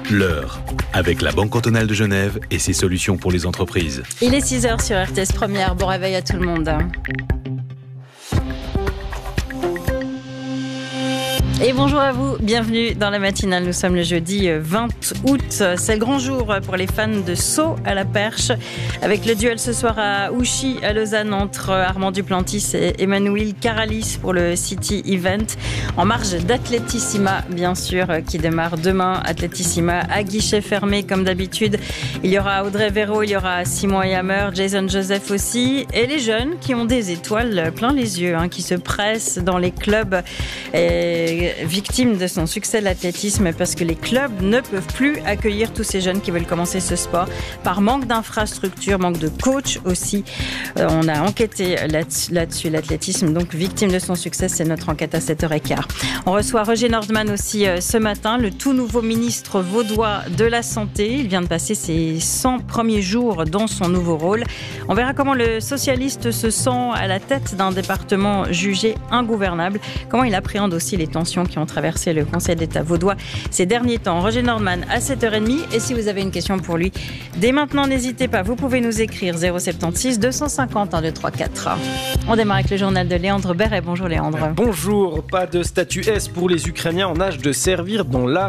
L'heure, avec la Banque cantonale de Genève et ses solutions pour les entreprises. Il est 6h sur RTS Première. Bon réveil à tout le monde. Et bonjour à vous, bienvenue dans la matinale. Nous sommes le jeudi 20 août. C'est le grand jour pour les fans de saut à la perche. Avec le duel ce soir à Ouchy, à Lausanne, entre Armand Duplantis et Emmanuel Caralis pour le City Event. En marge d'Athletissima, bien sûr, qui démarre demain. Athletissima à guichet fermé, comme d'habitude. Il y aura Audrey Véro, il y aura Simon Hammer, Jason Joseph aussi. Et les jeunes qui ont des étoiles plein les yeux, qui se pressent dans les clubs. Victime de son succès l'athlétisme parce que les clubs ne peuvent plus accueillir tous ces jeunes qui veulent commencer ce sport par manque d'infrastructures, manque de coach aussi. On a enquêté là-dessus, l'athlétisme, donc victime de son succès, c'est notre enquête à 7h15. On reçoit Roger Nordman aussi ce matin, le tout nouveau ministre vaudois de la Santé. Il vient de passer ses 100 premiers jours dans son nouveau rôle. On verra comment le socialiste se sent à la tête d'un département jugé ingouvernable, comment il appréhende aussi les tensions qui ont traversé le Conseil d'État vaudois ces derniers temps. Roger Nordman à 7h30. Et si vous avez une question pour lui, dès maintenant, n'hésitez pas. Vous pouvez nous écrire 076 250 1234. On démarre avec le journal de Léandre Berret. Bonjour Léandre. Bonjour. Pas de statut S pour les Ukrainiens en âge de servir dans l'armée.